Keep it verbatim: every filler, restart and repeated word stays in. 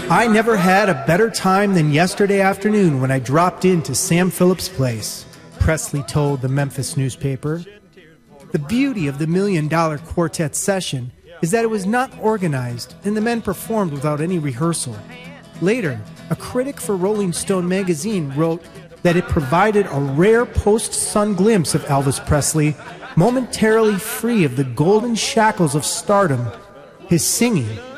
I never had a better time than yesterday afternoon when I dropped into Sam Phillips' place, Presley told the Memphis newspaper. The beauty of the Million Dollar Quartet session is that it was not organized and the men performed without any rehearsal. Later, a critic for Rolling Stone magazine wrote that it provided a rare post-Sun glimpse of Elvis Presley, momentarily free of the golden shackles of stardom. His singing